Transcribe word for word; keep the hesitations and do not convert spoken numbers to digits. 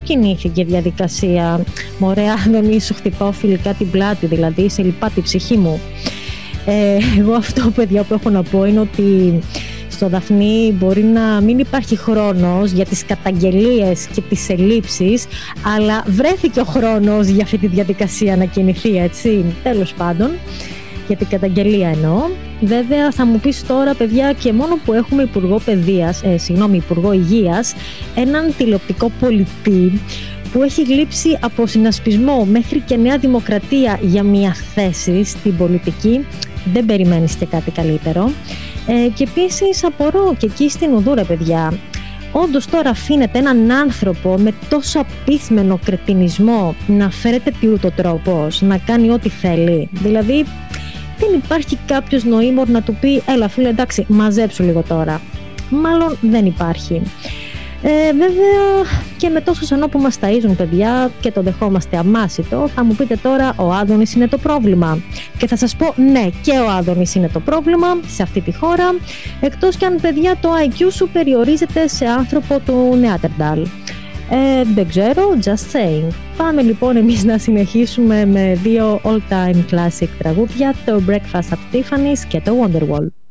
κινήθηκε η διαδικασία? Μωρέ Άδωνη, σου χτυπάω φιλικά την πλάτη, δηλαδή σε λυπά τη ψυχή μου. Ε, εγώ αυτό, παιδιά, που έχω να πω είναι ότι στο Δαφνί μπορεί να μην υπάρχει χρόνος για τις καταγγελίες και τις ελλείψεις, αλλά βρέθηκε ο χρόνος για αυτή τη διαδικασία να κινηθεί, έτσι. Τέλος πάντων, για την καταγγελία εννοώ. Βέβαια θα μου πεις τώρα, παιδιά, και μόνο που έχουμε υπουργό παιδείας, ε, συγγνώμη, υπουργό υγείας, έναν τηλεοπτικό πολιτή που έχει γλύψει από συνασπισμό μέχρι και Νέα Δημοκρατία για μια θέση στην πολιτική, δεν περιμένεις και κάτι καλύτερο. Ε, και επίσης απορώ και εκεί στην Ουδούρα, παιδιά, όντως τώρα αφήνεται έναν άνθρωπο με τόσο απίθμενο κρετινισμό να φέρεται τι ούτω τρόπος, να κάνει ό,τι θέλει? Δηλαδή δεν υπάρχει κάποιος νοήμορ να του πει έλα φίλε, εντάξει, μαζέψου λίγο τώρα? Μάλλον δεν υπάρχει. Ε, βέβαια και με τόσο σανό που μας ταΐζουν, παιδιά, και το δεχόμαστε αμάσιτο, θα μου πείτε τώρα ο Άδωνης είναι το πρόβλημα. Και θα σας πω ναι, και ο Άδωνης είναι το πρόβλημα σε αυτή τη χώρα, εκτός κι αν, παιδιά, το άι κιου σου περιορίζεται σε άνθρωπο του Νεάτερνταλ. Ε, δεν ξέρω, just saying. Πάμε λοιπόν εμείς να συνεχίσουμε με δύο all time classic τραγούδια, το Breakfast at Tiffany's και το Wonderwall.